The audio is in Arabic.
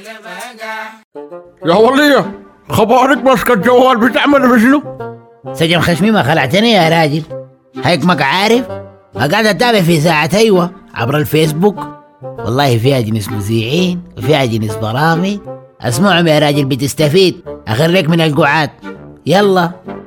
يا ولية خبرك ماسكة الجوال بتعمل بشنو؟ سجن خشمي ما خلعتني يا راجل، هيك ما عارف. قاعد اتابع في ساعة ايوه عبر الفيسبوك، والله فيها جنس مذيعين وفيها جنس برامج، اسمعهم يا راجل بتستفيد، اخريك من القعاد. يلا